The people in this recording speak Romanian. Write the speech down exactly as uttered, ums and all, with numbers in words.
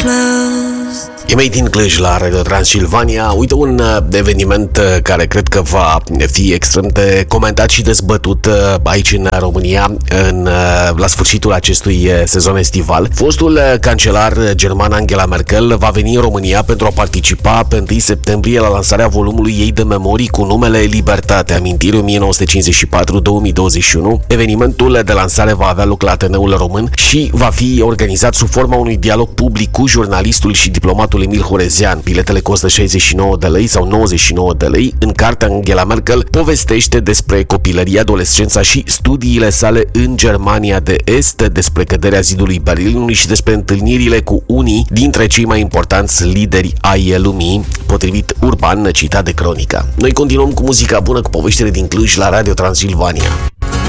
closed. E Made in Cluj la Radio Transilvania. Uite, un eveniment care cred că va fi extrem de comentat și dezbătut aici în România în, la sfârșitul acestui sezon estival. Fostul cancelar german Angela Merkel va veni în România pentru a participa pe întâi septembrie la lansarea volumului ei de memorii cu numele Libertate, amintiri o mie nouă sute cincizeci și patru - două mii douăzeci și unu. Evenimentul de lansare va avea loc la Ateneul Român și va fi organizat sub forma unui dialog public cu jurnalistul și diplomatul Emil Horezean. Biletele costă șaizeci și nouă de lei sau nouăzeci și nouă de lei. În cartea, Angela Merkel povestește despre copilăria, adolescența și studiile sale în Germania de Est, despre căderea zidului Berlinului și despre întâlnirile cu unii dintre cei mai importanți lideri ai lumii, potrivit Urban, citat de Cronica. Noi continuăm cu muzica bună, cu poveștile din Cluj la Radio Transilvania.